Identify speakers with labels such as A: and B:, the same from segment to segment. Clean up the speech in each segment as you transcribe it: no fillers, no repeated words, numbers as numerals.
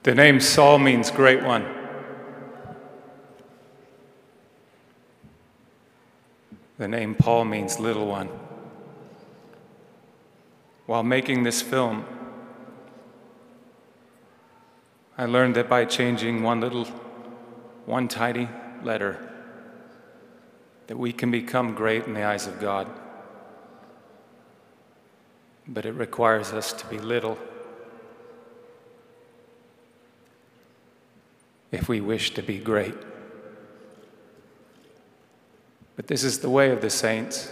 A: The name Saul means great one. The name Paul means little one. While making this film, I learned that by changing one tiny letter, that we can become great in the eyes of God. But it requires us to be little if we wish to be great. But this is the way of the saints.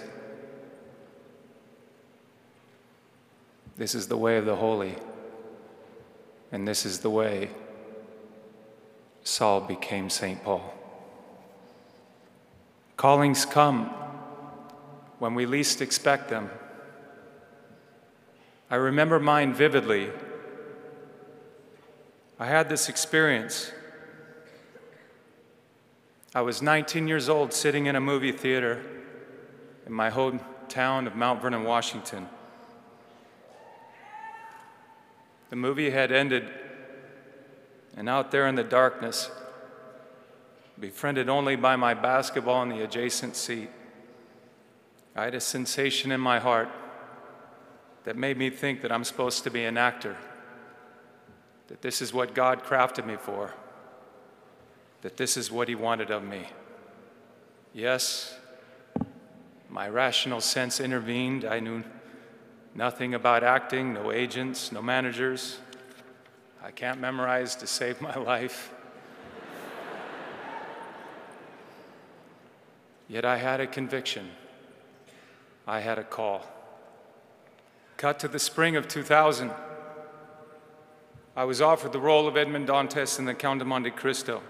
A: This is the way of the holy. And this is the way Saul became St. Paul. Callings come when we least expect them. I remember mine vividly. I had this experience. I was 19 years old, sitting in a movie theater in my hometown of Mount Vernon, Washington. The movie had ended, and out there in the darkness, befriended only by my basketball in the adjacent seat, I had a sensation in my heart that made me think that I'm supposed to be an actor, that this is what God crafted me for, that this is what He wanted of me. Yes, my rational sense intervened. I knew nothing about acting, no agents, no managers. I can't memorize to save my life. Yet I had a conviction. I had a call. Cut to the spring of 2000. I was offered the role of Edmond Dantes in The Count of Monte Cristo.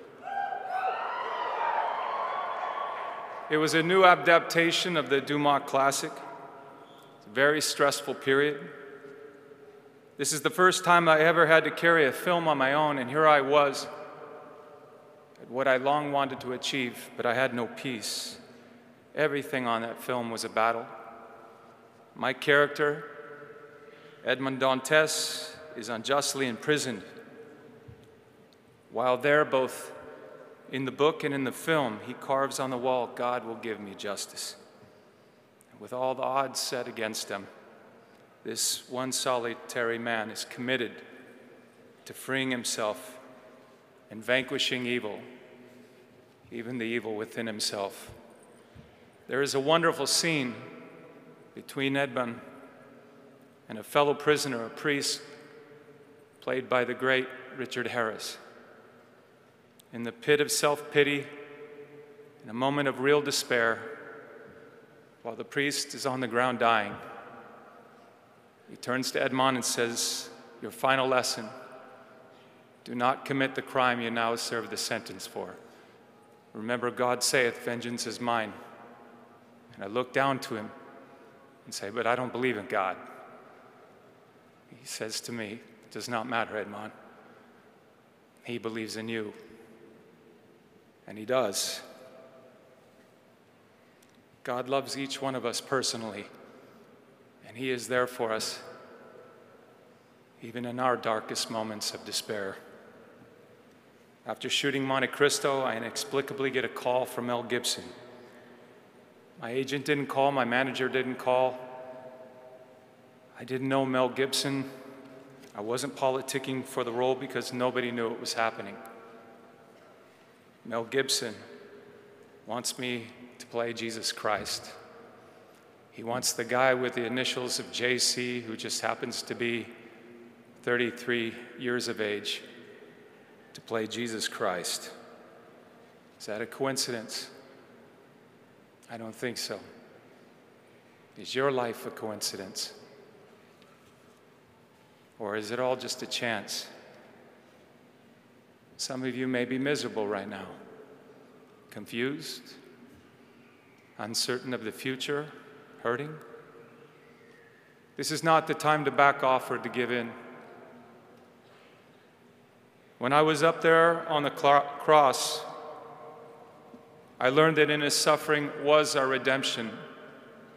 A: It was a new adaptation of the Dumas classic. It's a very stressful period. This is the first time I ever had to carry a film on my own, and here I was at what I long wanted to achieve, but I had no peace. Everything on that film was a battle. My character, Edmond Dantes, is unjustly imprisoned. While there, both in the book and in the film, he carves on the wall, "God will give me justice." And with all the odds set against him, this one solitary man is committed to freeing himself and vanquishing evil, even the evil within himself. There is a wonderful scene between Edmond and a fellow prisoner, a priest, played by the great Richard Harris. In the pit of self-pity, in a moment of real despair, while the priest is on the ground dying, he turns to Edmond and says, "Your final lesson, do not commit the crime you now serve the sentence for. Remember, God saith, vengeance is mine." And I look down to him and say, "But I don't believe in God." He says to me, "It does not matter, Edmond. He believes in you." And He does. God loves each one of us personally, and He is there for us, even in our darkest moments of despair. After shooting Monte Cristo, I inexplicably get a call from Mel Gibson. My agent didn't call, my manager didn't call. I didn't know Mel Gibson. I wasn't politicking for the role because nobody knew it was happening. Mel Gibson wants me to play Jesus Christ. He wants the guy with the initials of JC, who just happens to be 33 years of age, to play Jesus Christ. Is that a coincidence? I don't think so. Is your life a coincidence? Or is it all just a chance? Some of you may be miserable right now, confused, uncertain of the future, hurting. This is not the time to back off or to give in. When I was up there on the cross, I learned that in His suffering was our redemption.